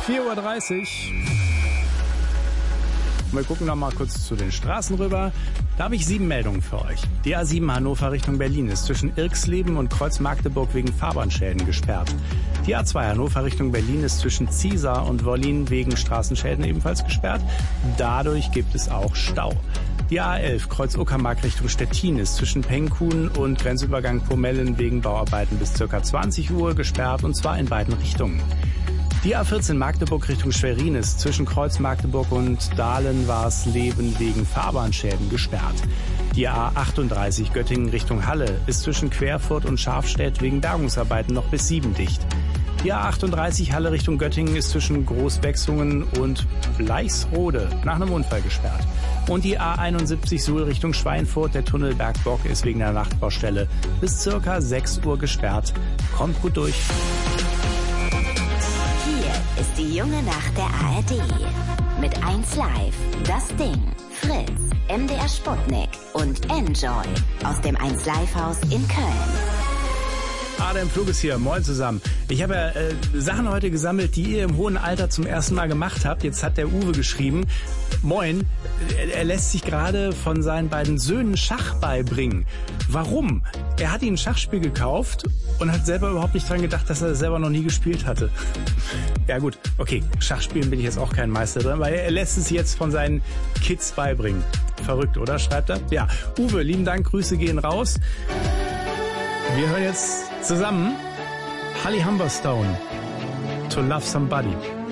4:30 Uhr. Wir gucken noch mal kurz zu den Straßen rüber. Da habe ich 7 Meldungen für euch. Die A7 Hannover Richtung Berlin ist zwischen Irxleben und Kreuz Magdeburg wegen Fahrbahnschäden gesperrt. Die A2 Hannover Richtung Berlin ist zwischen Ziesar und Wollin wegen Straßenschäden ebenfalls gesperrt. Dadurch gibt es auch Stau. Die A11 Kreuz Uckermark Richtung Stettin ist zwischen Pengkuhn und Grenzübergang Pomellen wegen Bauarbeiten bis ca. 20 Uhr gesperrt, und zwar in beiden Richtungen. Die A14 Magdeburg Richtung Schwerin ist zwischen Kreuz Magdeburg und Dahlen-Warsleben wegen Fahrbahnschäden gesperrt. Die A38 Göttingen Richtung Halle ist zwischen Querfurt und Schafstedt wegen Bergungsarbeiten noch bis 7 dicht. Die A38 Halle Richtung Göttingen ist zwischen Großbexungen und Bleichsrode nach einem Unfall gesperrt. Und die A71 Suhl Richtung Schweinfurt, der Tunnel Bergbock, ist wegen der Nachtbaustelle bis ca. 6 Uhr gesperrt. Kommt gut durch. Ist die junge Nacht der ARD. Mit 1 Live, Das Ding, Fritz, MDR Sputnik und Enjoy aus dem 1 Live Haus in Köln. Adam Flug ist hier. Moin zusammen. Ich habe ja Sachen heute gesammelt, die ihr im hohen Alter zum ersten Mal gemacht habt. Jetzt hat der Uwe geschrieben, moin, er lässt sich gerade von seinen beiden Söhnen Schach beibringen. Warum? Er hat ihnen ein Schachspiel gekauft und hat selber überhaupt nicht dran gedacht, dass er selber noch nie gespielt hatte. Ja gut, okay, Schachspielen bin ich jetzt auch kein Meister drin, weil er lässt es jetzt von seinen Kids beibringen. Verrückt, oder? Schreibt er. Ja, Uwe, lieben Dank, Grüße gehen raus. Wir hören jetzt zusammen Holly Humberstone, To Love Somebody.